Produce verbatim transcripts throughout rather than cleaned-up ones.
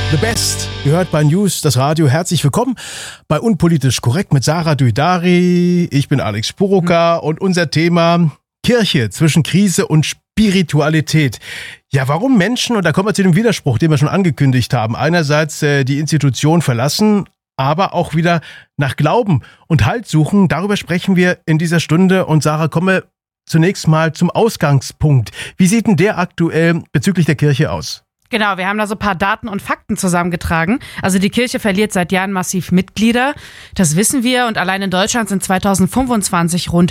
The Best gehört bei News, das Radio. Herzlich willkommen bei Unpolitisch Korrekt mit Sarah Duidari. Ich bin Alex Spuroka und unser Thema Kirche zwischen Krise und Spiritualität. Ja, warum Menschen, und da kommen wir zu dem Widerspruch, den wir schon angekündigt haben, einerseits äh, die Institution verlassen, aber auch wieder nach Glauben und Halt suchen. Darüber sprechen wir in dieser Stunde. Und Sarah, kommen wir zunächst mal zum Ausgangspunkt. Wie sieht denn der aktuell bezüglich der Kirche aus? Genau, wir haben da so ein paar Daten und Fakten zusammengetragen. Also die Kirche verliert seit Jahren massiv Mitglieder. Das wissen wir. Und allein in Deutschland sind zweitausendfünfundzwanzig rund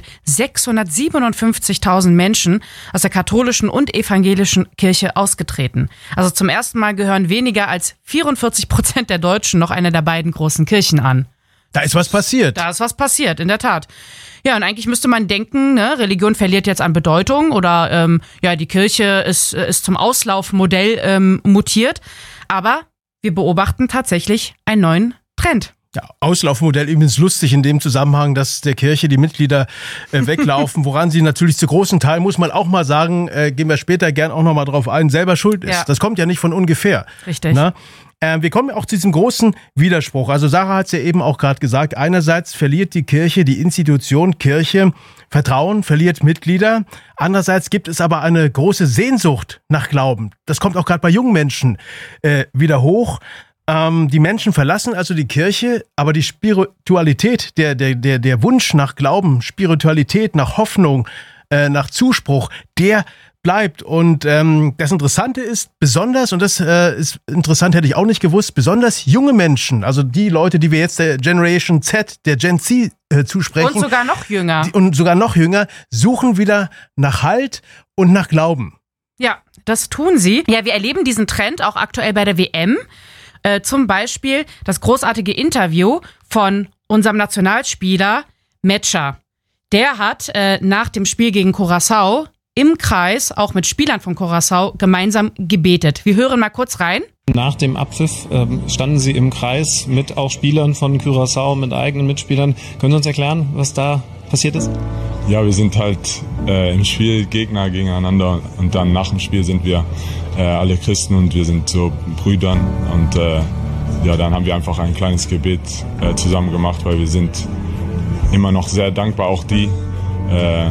sechshundertsiebenundfünfzigtausend Menschen aus der katholischen und evangelischen Kirche ausgetreten. Also zum ersten Mal gehören weniger als vierundvierzig Prozent der Deutschen noch einer der beiden großen Kirchen an. Da ist was passiert. Da ist was passiert, in der Tat. Ja, und eigentlich müsste man denken, ne, Religion verliert jetzt an Bedeutung oder ähm, ja, die Kirche ist, ist zum Auslaufmodell ähm, mutiert. Aber wir beobachten tatsächlich einen neuen Trend. Ja, Auslaufmodell übrigens lustig in dem Zusammenhang, dass der Kirche die Mitglieder äh, weglaufen, woran sie natürlich zu großen Teilen, muss man auch mal sagen, äh, gehen wir später gern auch nochmal drauf ein, selber schuld ist. Ja. Das kommt ja nicht von ungefähr. Richtig. Na? Äh, wir kommen auch zu diesem großen Widerspruch. Also Sarah hat es ja eben auch gerade gesagt, einerseits verliert die Kirche, die Institution Kirche, Vertrauen, verliert Mitglieder. Andererseits gibt es aber eine große Sehnsucht nach Glauben. Das kommt auch gerade bei jungen Menschen äh, wieder hoch. Ähm, die Menschen verlassen also die Kirche, aber die Spiritualität, der, der, der, der Wunsch nach Glauben, Spiritualität, nach Hoffnung, äh, nach Zuspruch, der bleibt. Und ähm, das Interessante ist besonders, und das äh, ist interessant, hätte ich auch nicht gewusst, besonders junge Menschen, also die Leute, die wir jetzt der Generation Z, der Gen Z äh, zusprechen. Und sogar noch jünger. Die, und sogar noch jünger, suchen wieder nach Halt und nach Glauben. Ja, das tun sie. Ja, wir erleben diesen Trend auch aktuell bei der W M. Äh, zum Beispiel das großartige Interview von unserem Nationalspieler Metscher. Der hat äh, nach dem Spiel gegen Curaçao im Kreis, auch mit Spielern von Curaçao, gemeinsam gebetet. Wir hören mal kurz rein. Nach dem Abpfiff ähm, standen Sie im Kreis mit auch Spielern von Curaçao, mit eigenen Mitspielern. Können Sie uns erklären, was da passiert ist? Ja, wir sind halt äh, im Spiel Gegner gegeneinander und dann nach dem Spiel sind wir äh, alle Christen und wir sind so Brüdern und äh, ja, dann haben wir einfach ein kleines Gebet äh, zusammen gemacht, weil wir sind immer noch sehr dankbar, auch die äh,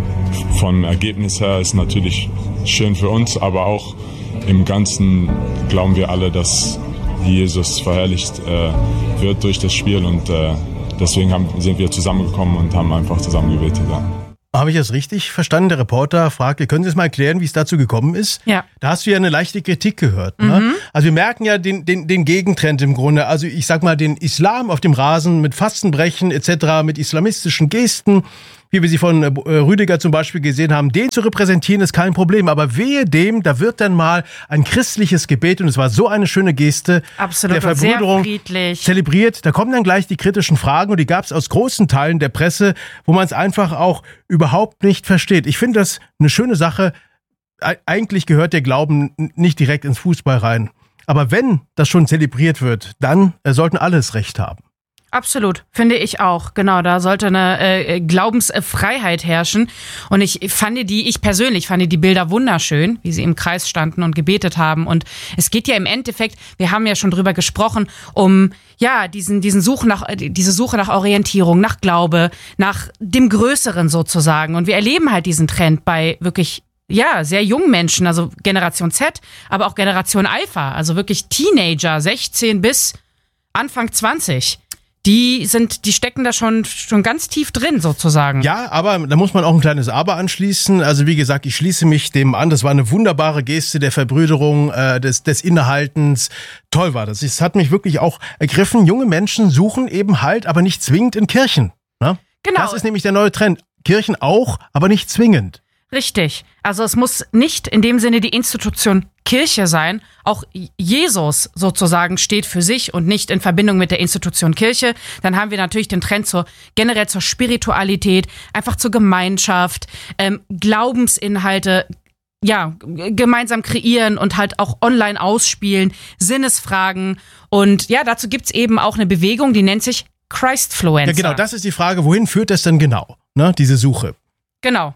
vom Ergebnis her ist natürlich schön für uns, aber auch im Ganzen glauben wir alle, dass Jesus verherrlicht äh, wird durch das Spiel und äh, deswegen haben, sind wir zusammengekommen und haben einfach zusammen gebetet. Ja. Habe ich das richtig verstanden? Der Reporter fragte, können Sie es mal erklären, wie es dazu gekommen ist? Ja. Da hast du ja eine leichte Kritik gehört. Ne? Mhm. Also wir merken ja den, den, den Gegentrend im Grunde. Also ich sag mal, den Islam auf dem Rasen mit Fastenbrechen et cetera, mit islamistischen Gesten, wie wir sie von äh, Rüdiger zum Beispiel gesehen haben, den zu repräsentieren ist kein Problem. Aber wehe dem, da wird dann mal ein christliches Gebet, und es war so eine schöne Geste, absolut, der Verbrüderung sehr friedlich zelebriert. Da kommen dann gleich die kritischen Fragen, und die gab es aus großen Teilen der Presse, wo man es einfach auch überhaupt nicht versteht. Ich finde das eine schöne Sache. E- eigentlich gehört der Glauben nicht direkt ins Fußball rein. Aber wenn das schon zelebriert wird, dann äh, sollten alle das Recht haben. Absolut, finde ich auch. Genau, da sollte eine äh, Glaubensfreiheit herrschen. Und ich fand die, ich persönlich fand die Bilder wunderschön, wie sie im Kreis standen und gebetet haben. Und es geht ja im Endeffekt, wir haben ja schon drüber gesprochen, um ja diesen diesen Suche nach diese Suche nach Orientierung, nach Glaube, nach dem Größeren sozusagen. Und wir erleben halt diesen Trend bei wirklich ja sehr jungen Menschen, also Generation Z, aber auch Generation Alpha, also wirklich Teenager, sechzehn bis Anfang zwanzig. Die sind, die stecken da schon, schon ganz tief drin, sozusagen. Ja, aber da muss man auch ein kleines Aber anschließen. Also wie gesagt, ich schließe mich dem an. Das war eine wunderbare Geste der Verbrüderung, äh, des, des Innehaltens. Toll war das. Es hat mich wirklich auch ergriffen. Junge Menschen suchen eben Halt, aber nicht zwingend in Kirchen. Ne? Genau. Das ist nämlich der neue Trend. Kirchen auch, aber nicht zwingend. Richtig. Also es muss nicht in dem Sinne die Institution Kirche sein. Auch Jesus sozusagen steht für sich und nicht in Verbindung mit der Institution Kirche. Dann haben wir natürlich den Trend zur generell zur Spiritualität, einfach zur Gemeinschaft, ähm, Glaubensinhalte, ja, gemeinsam kreieren und halt auch online ausspielen, Sinnesfragen. Und ja, dazu gibt's eben auch eine Bewegung, die nennt sich Christfluencer. Ja, genau, das ist die Frage, wohin führt das denn genau, ne, diese Suche? Genau.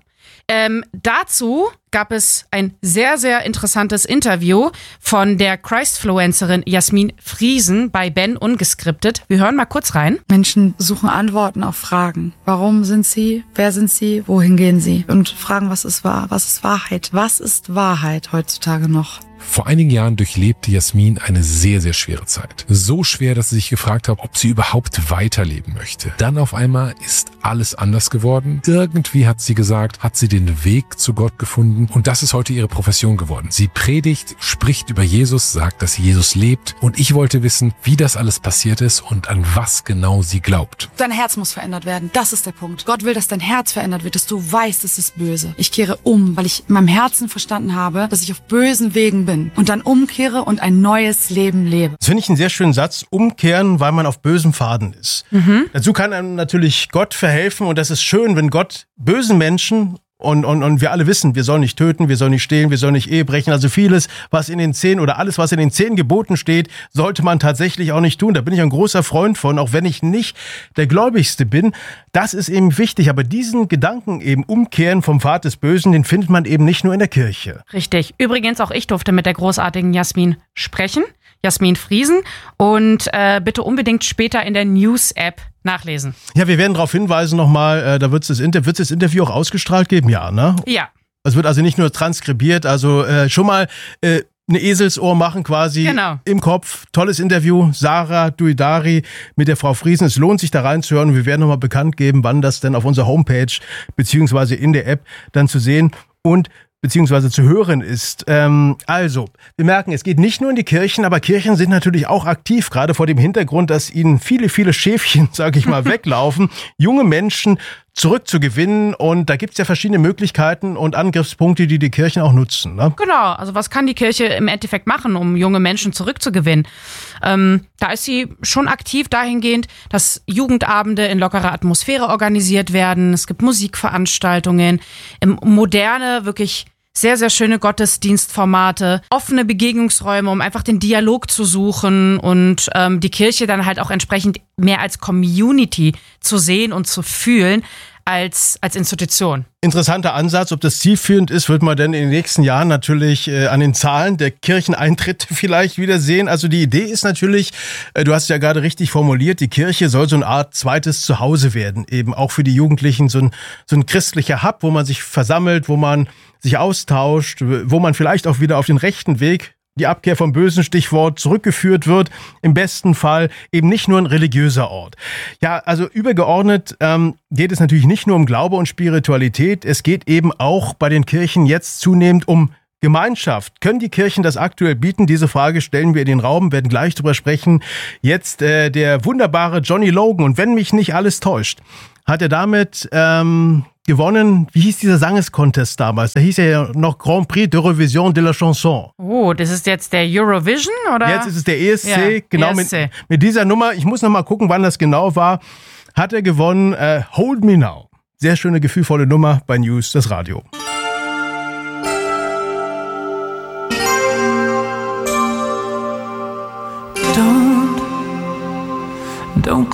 Ähm, dazu gab es ein sehr, sehr interessantes Interview von der Christfluencerin Jasmin Friesen bei Ben Ungeskriptet. Wir hören mal kurz rein. Menschen suchen Antworten auf Fragen. Warum sind sie? Wer sind sie? Wohin gehen sie? Und fragen, was ist wahr? Was ist Wahrheit? Was ist Wahrheit heutzutage noch? Vor einigen Jahren durchlebte Jasmin eine sehr, sehr schwere Zeit. So schwer, dass sie sich gefragt hat, ob sie überhaupt weiterleben möchte. Dann auf einmal ist alles anders geworden. Irgendwie hat sie gesagt, hat sie den Weg zu Gott gefunden und das ist heute ihre Profession geworden. Sie predigt, spricht über Jesus, sagt, dass Jesus lebt und ich wollte wissen, wie das alles passiert ist und an was genau sie glaubt. Dein Herz muss verändert werden. Das ist der Punkt. Gott will, dass dein Herz verändert wird, dass du weißt, es ist böse. Ich kehre um, weil ich in meinem Herzen verstanden habe, dass ich auf bösen Wegen bin. Und dann umkehre und ein neues Leben lebe. Das finde ich einen sehr schönen Satz. Umkehren, weil man auf bösem Faden ist. Mhm. Dazu kann einem natürlich Gott verhelfen. Und das ist schön, wenn Gott bösen Menschen, und, und, und wir alle wissen, wir sollen nicht töten, wir sollen nicht stehlen, wir sollen nicht Ehe brechen. Also vieles, was in den zehn oder alles, was in den zehn Geboten steht, sollte man tatsächlich auch nicht tun. Da bin ich ein großer Freund von, auch wenn ich nicht der Gläubigste bin. Das ist eben wichtig. Aber diesen Gedanken eben umkehren vom Pfad des Bösen, den findet man eben nicht nur in der Kirche. Richtig. Übrigens auch ich durfte mit der großartigen Jasmin sprechen. Jasmin Friesen. Und äh, bitte unbedingt später in der News-App nachlesen. Ja, wir werden darauf hinweisen nochmal, äh, da wird es das, Inter- wird's das Interview auch ausgestrahlt geben? Ja, ne? Ja. Es wird also nicht nur transkribiert, also äh, schon mal äh, eine Eselsohr machen quasi genau. Im Kopf. Tolles Interview, Sarah Duidari mit der Frau Friesen. Es lohnt sich da reinzuhören und wir werden nochmal bekannt geben, wann das denn auf unserer Homepage beziehungsweise in der App dann zu sehen und beziehungsweise zu hören ist. Ähm, also, wir merken, es geht nicht nur in die Kirchen, aber Kirchen sind natürlich auch aktiv, gerade vor dem Hintergrund, dass ihnen viele, viele Schäfchen, sage ich mal, weglaufen, junge Menschen zurückzugewinnen. Und da gibt's ja verschiedene Möglichkeiten und Angriffspunkte, die die Kirchen auch nutzen. Ne? Genau, also was kann die Kirche im Endeffekt machen, um junge Menschen zurückzugewinnen? Ähm, da ist sie schon aktiv dahingehend, dass Jugendabende in lockerer Atmosphäre organisiert werden. Es gibt Musikveranstaltungen, im moderne, wirklich sehr, sehr schöne Gottesdienstformate, offene Begegnungsräume, um einfach den Dialog zu suchen und ähm, die Kirche dann halt auch entsprechend mehr als Community zu sehen und zu fühlen als als Institution. Interessanter Ansatz. Ob das zielführend ist, wird man dann in den nächsten Jahren natürlich äh, an den Zahlen der Kircheneintritte vielleicht wieder sehen. Also die Idee ist natürlich, äh, du hast es ja gerade richtig formuliert, die Kirche soll so eine Art zweites Zuhause werden. Eben auch für die Jugendlichen so ein, so ein christlicher Hub, wo man sich versammelt, wo man sich austauscht, wo man vielleicht auch wieder auf den rechten Weg, die Abkehr vom bösen Stichwort, zurückgeführt wird. Im besten Fall eben nicht nur ein religiöser Ort. Ja, also übergeordnet ähm, geht es natürlich nicht nur um Glaube und Spiritualität. Es geht eben auch bei den Kirchen jetzt zunehmend um Gemeinschaft. Können die Kirchen das aktuell bieten? Diese Frage stellen wir in den Raum, werden gleich drüber sprechen. Jetzt äh, der wunderbare Johnny Logan. Und wenn mich nicht alles täuscht, hat er damit ähm, gewonnen. Wie hieß dieser Sanges-Contest damals? Da hieß er ja noch Grand Prix d'Eurovision de la Chanson. Oh, das ist jetzt der Eurovision, oder? Jetzt ist es der E S C. Ja, genau E S C. Mit, mit dieser Nummer. Ich muss noch mal gucken, wann das genau war. Hat er gewonnen. Äh, Hold Me Now. Sehr schöne, gefühlvolle Nummer bei News, das Radio. Don't, don't